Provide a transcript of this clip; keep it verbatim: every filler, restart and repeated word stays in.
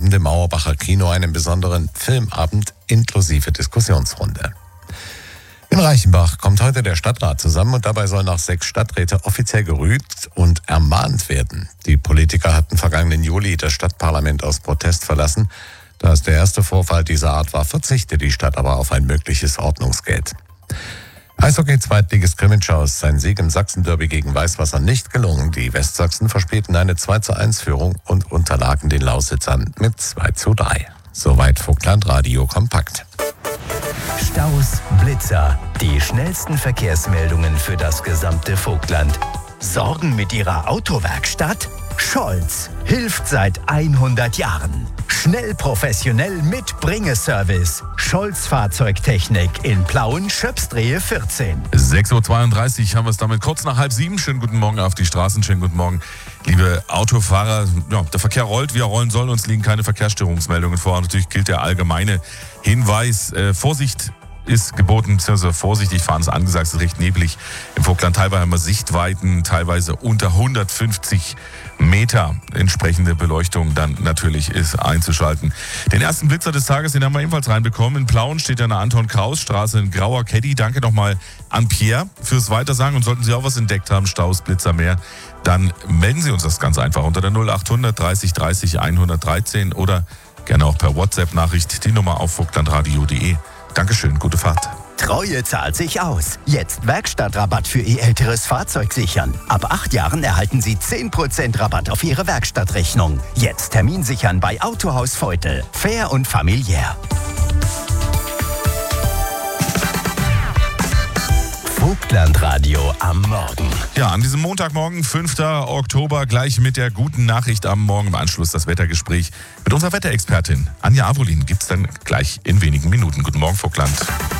Abend im Auerbacher Kino einen besonderen Filmabend inklusive Diskussionsrunde. In Reichenbach kommt heute der Stadtrat zusammen und dabei sollen auch sechs Stadträte offiziell gerügt und ermahnt werden. Die Politiker hatten vergangenen Juli das Stadtparlament aus Protest verlassen. Da es der erste Vorfall dieser Art war, verzichtet die Stadt aber auf ein mögliches Ordnungsgeld. Eishockey-Zweitligist Krimitschau ist sein Sieg im Sachsen-Derby gegen Weißwasser nicht gelungen. Die Westsachsen verspielten eine zwei zu eins Führung und unterlagen den Lausitzern mit zwei zu drei. Soweit Vogtland Radio kompakt. Staus, Blitzer, die schnellsten Verkehrsmeldungen für das gesamte Vogtland. Sorgen mit Ihrer Autowerkstatt? Scholz hilft seit hundert Jahren. Schnell professionell mit Bringeservice. Scholz Fahrzeugtechnik in Plauen, Schöpsdrehe vierzehn. sechs Uhr zweiunddreißig haben wir es damit kurz nach halb sieben. Schönen guten Morgen auf die Straßen. Schönen guten Morgen, liebe Autofahrer. Ja, der Verkehr rollt, wie er rollen soll. Uns liegen keine Verkehrsstörungsmeldungen vor. Natürlich gilt der allgemeine Hinweis. Äh, Vorsicht ist geboten, beziehungsweise vorsichtig fahren ist angesagt, es ist recht neblig. Im Vogtland teilweise haben wir Sichtweiten, teilweise unter hundertfünfzig Meter. Entsprechende Beleuchtung dann natürlich ist einzuschalten. Den ersten Blitzer des Tages, den haben wir ebenfalls reinbekommen. In Plauen steht an der Anton-Kraus-Straße in grauer Caddy. Danke nochmal an Pierre fürs Weitersagen. Und sollten Sie auch was entdeckt haben, Staus, Blitzer mehr, dann melden Sie uns das ganz einfach unter der null achthundert dreißig dreißig hundertdreizehn oder gerne auch per WhatsApp-Nachricht die Nummer auf vogtlandradio punkt de. Dankeschön, gute Fahrt. Treue zahlt sich aus. Jetzt Werkstattrabatt für Ihr älteres Fahrzeug sichern. Ab acht Jahren erhalten Sie zehn Prozent Rabatt auf Ihre Werkstattrechnung. Jetzt Termin sichern bei Autohaus Feutel. Fair und familiär. Vogtlandradio am Morgen. Ja, an diesem Montagmorgen, fünfter Oktober, gleich mit der guten Nachricht am Morgen. Im Anschluss das Wettergespräch mit unserer Wetterexpertin Anja Avolin gibt es dann gleich in wenigen Minuten. Guten Morgen, Vogtland.